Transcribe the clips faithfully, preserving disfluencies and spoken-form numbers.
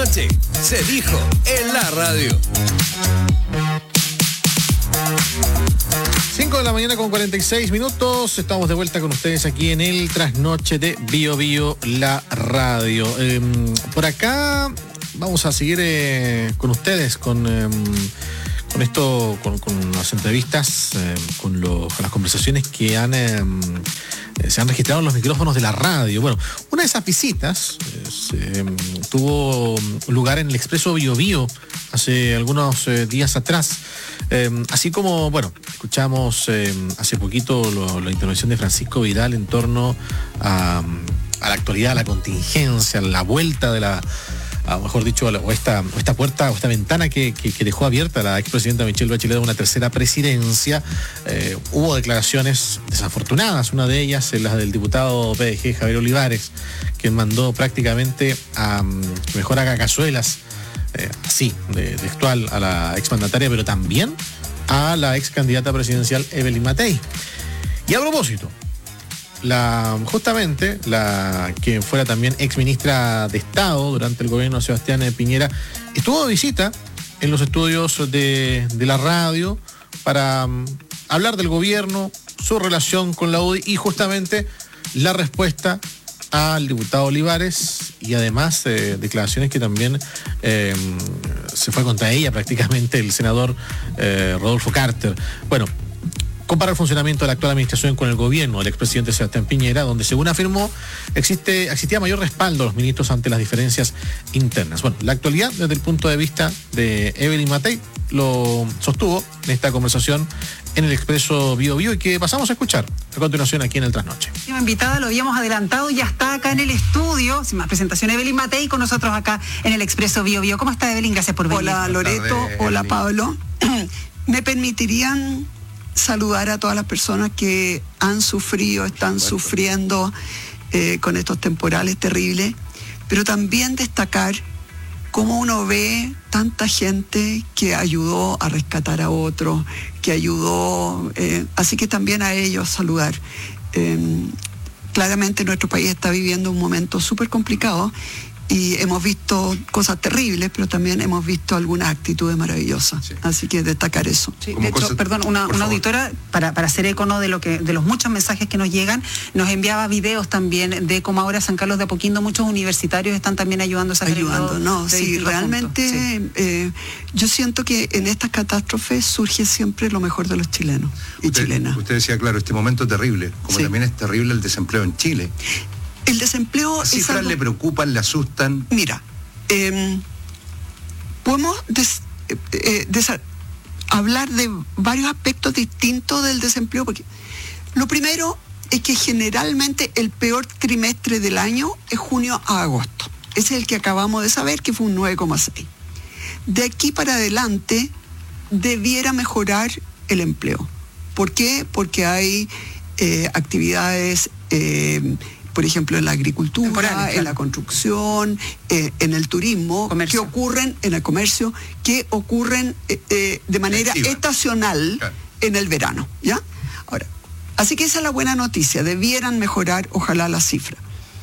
trasnoche se dijo en la radio. cinco de la mañana con cuarenta y seis minutos. Estamos de vuelta con ustedes aquí en el trasnoche de Bio Bio, la radio. Eh, por acá vamos a seguir eh, con ustedes, con, eh, con esto, con, con las entrevistas, eh, con, lo, con las conversaciones que han... Eh, se han registrado en los micrófonos de la radio. Bueno, una de esas visitas eh, se, tuvo lugar en el Expreso Bio Bio hace algunos eh, días atrás. Eh, así como, bueno, escuchamos eh, hace poquito lo, la intervención de Francisco Vidal en torno a, a la actualidad, a la contingencia, a la vuelta de la... A, mejor dicho, o esta, o esta puerta o esta ventana que, que, que dejó abierta la expresidenta Michelle Bachelet de una tercera presidencia. Eh, hubo declaraciones desafortunadas, una de ellas es la del diputado P D G Javier Olivares, quien mandó prácticamente a um, que mejor haga cazuelas, eh, así, de, textual, a la exmandataria, pero también a la ex candidata presidencial Evelyn Matei. Y a propósito, La, justamente la que fuera también ex ministra de Estado durante el gobierno de Sebastián Piñera estuvo de visita en los estudios de, de la radio para um, hablar del gobierno, su relación con la U D I y justamente la respuesta al diputado Olivares y además eh, declaraciones que también eh, se fue contra ella prácticamente el senador eh, Rodolfo Carter. Bueno, compara el funcionamiento de la actual administración con el gobierno del expresidente Sebastián Piñera, donde, según afirmó, existe, existía mayor respaldo a los ministros ante las diferencias internas. Bueno, la actualidad desde el punto de vista de Evelyn Matei lo sostuvo en esta conversación en el Expreso Bio Bio y que pasamos a escuchar a continuación aquí en el Trasnoche. La invitada lo habíamos adelantado, ya está acá en el estudio, sin más presentación, Evelyn Matei con nosotros acá en el Expreso Bio Bio. ¿Cómo está, Evelyn? Gracias por venir. Hola, Loreto. Tarde, hola, Pablo. ¿Me permitirían saludar a todas las personas que han sufrido, están sufriendo eh, con estos temporales terribles, pero también destacar cómo uno ve tanta gente que ayudó a rescatar a otros, que ayudó, eh, así que también a ellos saludar. Eh, claramente nuestro país está viviendo un momento súper complicado y hemos visto cosas terribles, pero también hemos visto algunas actitudes maravillosas. Sí. Así que destacar eso. Sí, de hecho, cosa, perdón, una, una auditora, para, para hacer eco de lo que, de los muchos mensajes que nos llegan, nos enviaba videos también de cómo ahora San Carlos de Apoquindo, muchos universitarios están también ayudando a sacar Ayudando, el no, sí, realmente sí. Eh, yo siento que en estas catástrofes surge siempre lo mejor de los chilenos y usted, chilenas. Usted decía, claro, este momento terrible, como sí. también es terrible el desempleo en Chile. El desempleo... ¿Las cifras algo... le preocupan, le asustan? Mira, eh, podemos des, eh, des, hablar de varios aspectos distintos del desempleo, porque lo primero es que generalmente el peor trimestre del año es junio a agosto. Ese es el que acabamos de saber, que fue un nueve coma seis. De aquí para adelante debiera mejorar el empleo. ¿Por qué? Porque hay eh, actividades... Eh, por ejemplo, en la agricultura, claro. en la construcción, eh, en el turismo, comercio. que ocurren, en el comercio, que ocurren eh, eh, de manera Activa. estacional claro. en el verano, ¿ya? Ahora, así que esa es la buena noticia, debieran mejorar, ojalá, la cifra.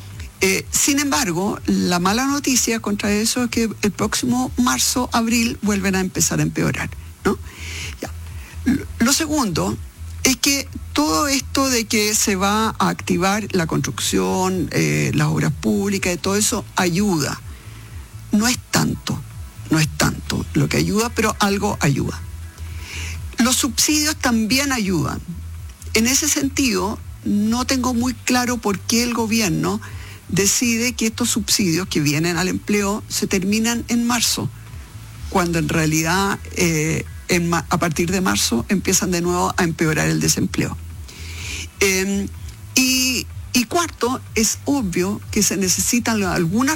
Eh, sin embargo, la mala noticia contra eso es que el próximo marzo, abril, vuelven a empezar a empeorar, ¿no? Ya. Lo segundo es que todo esto de que se va a activar la construcción, eh, las obras públicas y todo eso ayuda. No es tanto, no es tanto lo que ayuda, pero algo ayuda. Los subsidios también ayudan. En ese sentido, no tengo muy claro por qué el gobierno decide que estos subsidios que vienen al empleo se terminan en marzo, cuando en realidad eh, en, a partir de marzo empiezan de nuevo a empeorar el desempleo. Eh, y, y cuarto, es obvio que se necesitan algunas